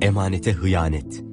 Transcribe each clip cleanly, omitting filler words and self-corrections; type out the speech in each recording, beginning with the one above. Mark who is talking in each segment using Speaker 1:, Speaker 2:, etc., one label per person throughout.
Speaker 1: Emanete hıyanet.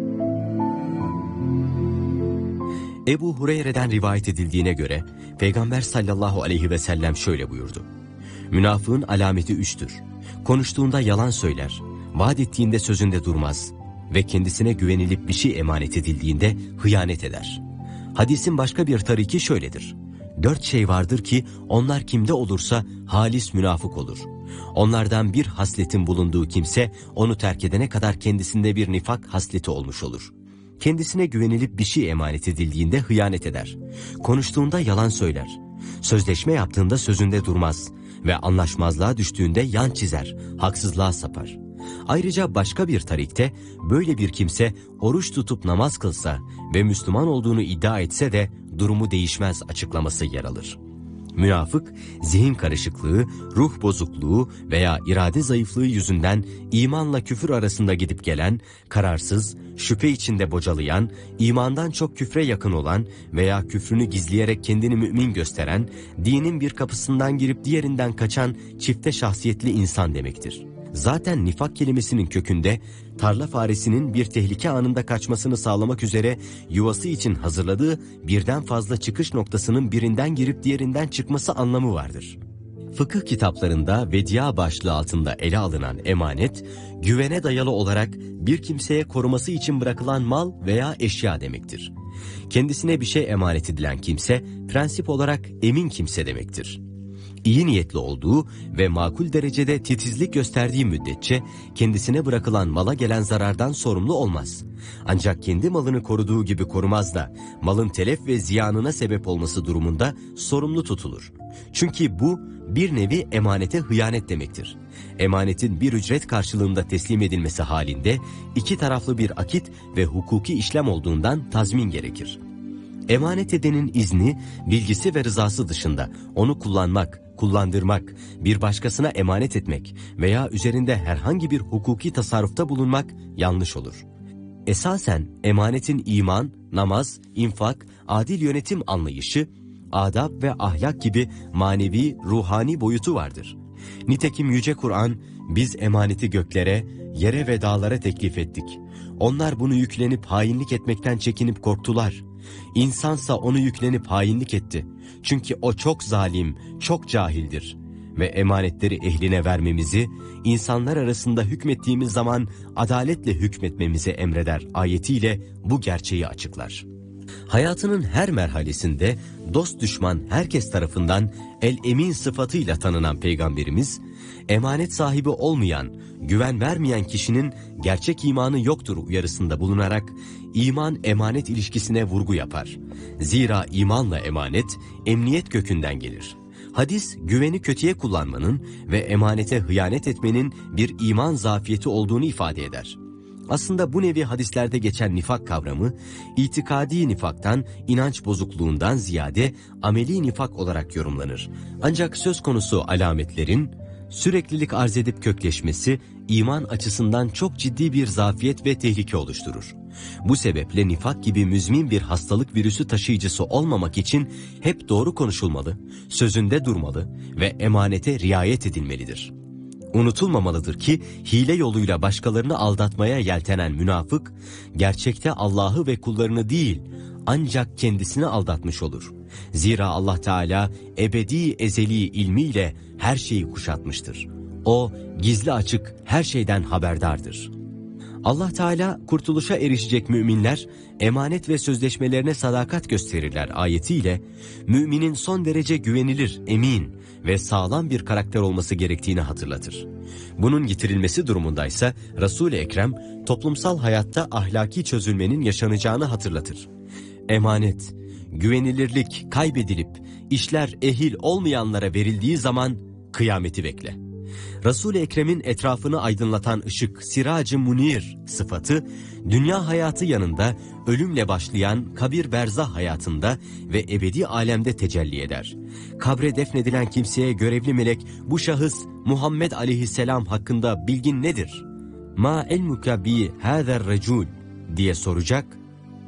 Speaker 1: Ebu Hureyre'den rivayet edildiğine göre Peygamber sallallahu aleyhi ve sellem şöyle buyurdu: Münafığın alameti 3'tür. Konuştuğunda yalan söyler, vaat ettiğinde sözünde durmaz ve kendisine güvenilip bir şey emanet edildiğinde hıyanet eder. Hadisin başka bir tariki şöyledir: 4 şey vardır ki onlar kimde olursa halis münafık olur. Onlardan bir hasletin bulunduğu kimse onu terk edene kadar kendisinde bir nifak hasleti olmuş olur. Kendisine güvenilip bir şey emanet edildiğinde hıyanet eder. Konuştuğunda yalan söyler. Sözleşme yaptığında sözünde durmaz ve anlaşmazlığa düştüğünde yan çizer, haksızlığa sapar. Ayrıca başka bir tarikte böyle bir kimse oruç tutup namaz kılsa ve Müslüman olduğunu iddia etse de durumu değişmez açıklaması yer alır. Münafık, zihin karışıklığı, ruh bozukluğu veya irade zayıflığı yüzünden imanla küfür arasında gidip gelen, kararsız, şüphe içinde bocalayan, imandan çok küfre yakın olan veya küfrünü gizleyerek kendini mümin gösteren, dinin bir kapısından girip diğerinden kaçan çifte şahsiyetli insan demektir. Zaten nifak kelimesinin kökünde tarla faresinin bir tehlike anında kaçmasını sağlamak üzere yuvası için hazırladığı birden fazla çıkış noktasının birinden girip diğerinden çıkması anlamı vardır. Fıkıh kitaplarında vedia başlığı altında ele alınan emanet, güvene dayalı olarak bir kimseye koruması için bırakılan mal veya eşya demektir. Kendisine bir şey emanet edilen kimse, prensip olarak emin kimse demektir. İyi niyetli olduğu ve makul derecede titizlik gösterdiği müddetçe kendisine bırakılan mala gelen zarardan sorumlu olmaz. Ancak kendi malını koruduğu gibi korumaz da malın telef ve ziyanına sebep olması durumunda sorumlu tutulur. Çünkü bu bir nevi emanete hıyanet demektir. Emanetin bir ücret karşılığında teslim edilmesi halinde iki taraflı bir akit ve hukuki işlem olduğundan tazmin gerekir. Emanet edenin izni, bilgisi ve rızası dışında onu kullandırmak, bir başkasına emanet etmek veya üzerinde herhangi bir hukuki tasarrufta bulunmak yanlış olur. Esasen emanetin iman, namaz, infak, adil yönetim anlayışı, adab ve ahlak gibi manevi, ruhani boyutu vardır. Nitekim Yüce Kur'an, biz emaneti göklere, yere ve dağlara teklif ettik. Onlar bunu yüklenip hainlik etmekten çekinip korktular. İnsansa onu yüklenip hainlik etti. Çünkü o çok zalim, çok cahildir. Ve emanetleri ehline vermemizi, insanlar arasında hükmettiğimiz zaman adaletle hükmetmemizi emreder ayetiyle bu gerçeği açıklar. Hayatının her merhalesinde dost düşman herkes tarafından el-emin sıfatıyla tanınan Peygamberimiz, emanet sahibi olmayan, güven vermeyen kişinin gerçek imanı yoktur uyarısında bulunarak iman-emanet ilişkisine vurgu yapar. Zira imanla emanet, emniyet kökünden gelir. Hadis, güveni kötüye kullanmanın ve emanete hıyanet etmenin bir iman zafiyeti olduğunu ifade eder. Aslında bu nevi hadislerde geçen nifak kavramı, itikadi nifaktan, inanç bozukluğundan ziyade ameli nifak olarak yorumlanır. Ancak söz konusu alametlerin süreklilik arz edip kökleşmesi, iman açısından çok ciddi bir zafiyet ve tehlike oluşturur. Bu sebeple nifak gibi müzmin bir hastalık virüsü taşıyıcısı olmamak için hep doğru konuşulmalı, sözünde durmalı ve emanete riayet edilmelidir. Unutulmamalıdır ki hile yoluyla başkalarını aldatmaya yeltenen münafık, gerçekte Allah'ı ve kullarını değil, ancak kendisini aldatmış olur. Zira Allah Teala ebedi ezeli ilmiyle her şeyi kuşatmıştır. O gizli açık her şeyden haberdardır. Allah Teala kurtuluşa erişecek müminler emanet ve sözleşmelerine sadakat gösterirler ayetiyle müminin son derece güvenilir, emin ve sağlam bir karakter olması gerektiğini hatırlatır. Bunun getirilmesi durumundaysa Resul-i Ekrem toplumsal hayatta ahlaki çözülmenin yaşanacağını hatırlatır. Emanet, güvenilirlik kaybedilip işler ehil olmayanlara verildiği zaman kıyameti bekle. Resul-i Ekrem'in etrafını aydınlatan ışık, siracı munir sıfatı, dünya hayatı yanında ölümle başlayan kabir berzah hayatında ve ebedi alemde tecelli eder. Kabre defnedilen kimseye görevli melek, bu şahıs Muhammed aleyhisselam hakkında bilgin nedir? Ma ilmuka bi hâzer recul diye soracak.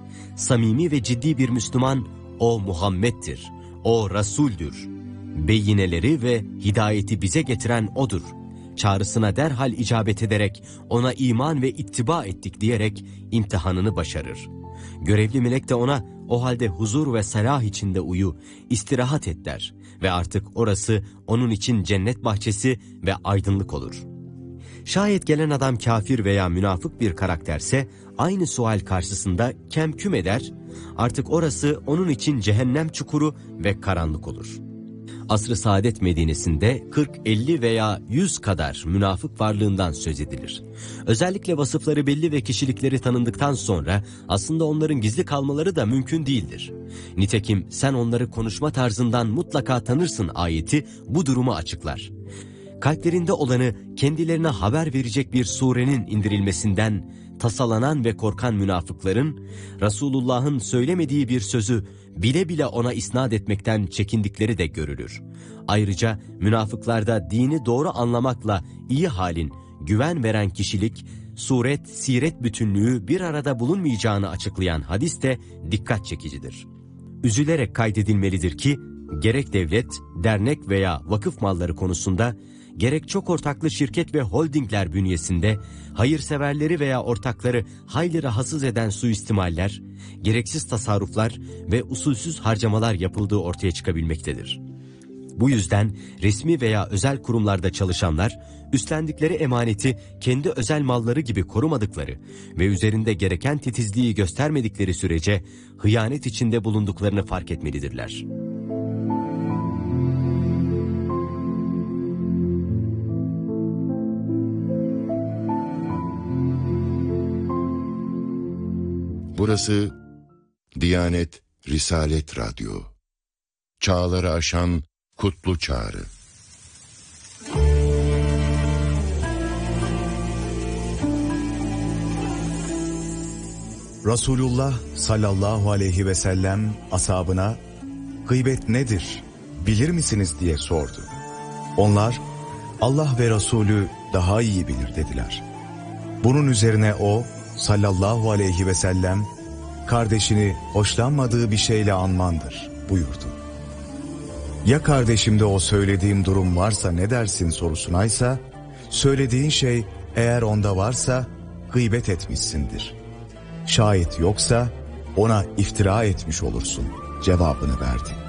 Speaker 1: Samimi ve ciddi bir Müslüman, o Muhammed'dir, o Resul'dür. Beyineleri ve hidayeti bize getiren odur. çağrısına derhal icabet ederek ona iman ve ittiba ettik diyerek imtihanını başarır. Görevli melek de ona o halde huzur ve salah içinde uyu, istirahat et der ve artık orası onun için cennet bahçesi ve aydınlık olur. Şayet gelen adam kafir veya münafık bir karakterse aynı sual karşısında kemküm eder, artık orası onun için cehennem çukuru ve karanlık olur. Asr-ı Saadet Medine'sinde 40, 50 veya 100 kadar münafık varlığından söz edilir. Özellikle vasıfları belli ve kişilikleri tanındıktan sonra aslında onların gizli kalmaları da mümkün değildir. Nitekim sen onları konuşma tarzından mutlaka tanırsın ayeti bu durumu açıklar. Kalplerinde olanı kendilerine haber verecek bir surenin indirilmesinden tasalanan ve korkan münafıkların Resulullah'ın söylemediği bir sözü bile bile ona isnat etmekten çekindikleri de görülür. Ayrıca münafıklarda dini doğru anlamakla iyi halin, güven veren kişilik, suret, siret bütünlüğü bir arada bulunmayacağını açıklayan hadis de dikkat çekicidir. Üzülerek kaydedilmelidir ki gerek devlet, dernek veya vakıf malları konusunda, gerek çok ortaklı şirket ve holdingler bünyesinde hayırseverleri veya ortakları hayli rahatsız eden suistimaller, gereksiz tasarruflar ve usulsüz harcamalar yapıldığı ortaya çıkabilmektedir. Bu yüzden resmi veya özel kurumlarda çalışanlar, üstlendikleri emaneti kendi özel malları gibi korumadıkları ve üzerinde gereken titizliği göstermedikleri sürece hıyanet içinde bulunduklarını fark etmelidirler.
Speaker 2: Burası Diyanet Risalet Radyo. Çağları aşan kutlu çağrı.
Speaker 3: Resulullah sallallahu aleyhi ve sellem ashabına gıybet nedir, bilir misiniz diye sordu. Onlar Allah ve Resulü daha iyi bilir dediler. Bunun üzerine o sallallahu aleyhi ve sellem kardeşini hoşlanmadığı bir şeyle anmandır buyurdu. Ya kardeşimde o söylediğim durum varsa ne dersin sorusunaysa, söylediğin şey eğer onda varsa gıybet etmişsindir. Şayet yoksa ona iftira etmiş olursun cevabını verdi.